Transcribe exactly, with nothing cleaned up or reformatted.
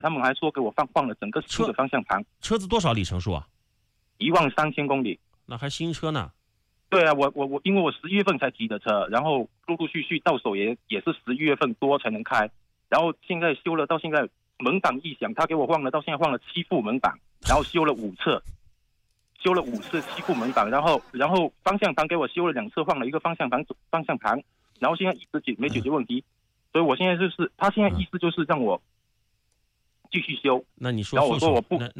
他们还说给我放换了整个新的方向盘。 车子多少里程数啊？ 一万三千公里。 那还新车呢？ 对啊，我我我，因为我十一月份才提的车，然后陆陆续续到手也也是十一月份多才能开，然后现在修了到现在门板异响，他给我换了，到现在换了七副门板，然后修了五次。修了五次七副门板，然后然后方向盘给我修了两次，换了一个方向盘方向盘，然后现在一直解没解决问题，所以我现在就是他现在意思就是让我继续修。 那你说， 然后我说我不，